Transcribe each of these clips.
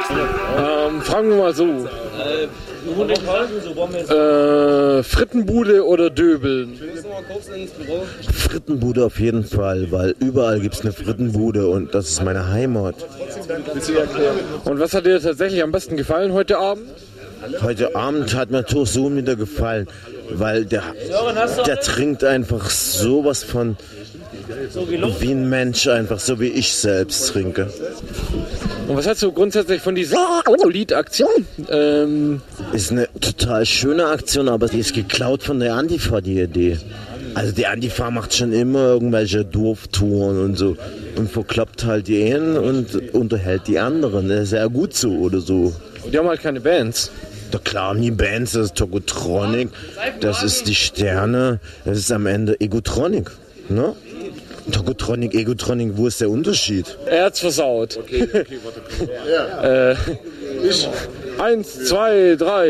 Fragen wir mal so. Frittenbude oder Döbeln? Frittenbude auf jeden Fall, weil überall gibt es eine Frittenbude und das ist meine Heimat. Und was hat dir tatsächlich am besten gefallen heute Abend? Heute Abend hat mir Tursun wieder gefallen, weil der trinkt einfach sowas von wie ein Mensch, einfach so wie ich selbst trinke. Und was hältst du grundsätzlich von dieser Liedaktion? Ist eine total schöne Aktion, aber die ist geklaut von der Antifa, die Idee. Also die Antifa macht schon immer irgendwelche Dorftouren und so und verkloppt halt die einen und unterhält die anderen. Das ist ja gut so oder so. Die haben halt keine Bands. Da klar haben die Bands, das ist Tokotronic, das ist die Sterne, das ist am Ende Egotronic, ne? Tokotronic, Egotronic, wo ist der Unterschied? Er hat's versaut. Okay, warte. 1, 2, 3.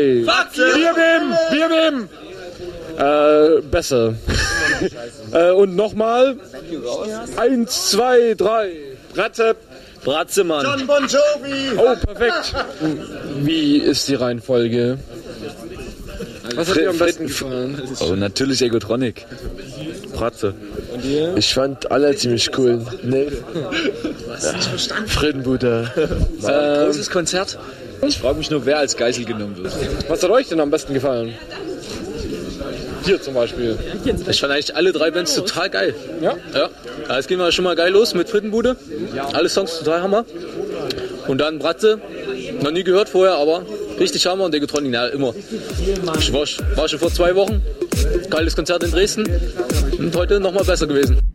Wir nehmen! Besser. Und nochmal. 1, 2, 3. Bratzemann. John Bon Jovi! Oh, perfekt. Wie ist die Reihenfolge? Was hat dir am besten gefallen? Oh, natürlich Egotronic. Bratze. Und dir? Ich fand alle ziemlich cool. Nee. Frittenbude. War ein großes Konzert. Ich frage mich nur, wer als Geisel genommen wird. Was hat euch denn am besten gefallen? Hier zum Beispiel. Ich fand eigentlich alle 3 Bands total geil. Ja? Ja. Jetzt gehen wir schon mal geil los mit Frittenbude. Alle Songs total Hammer. Und dann Bratze. Noch nie gehört vorher, aber richtig Hammer. Und Egotronic, ja, immer. Ich war schon vor 2 Wochen. Geiles Konzert in Dresden. Und heute nochmal besser gewesen.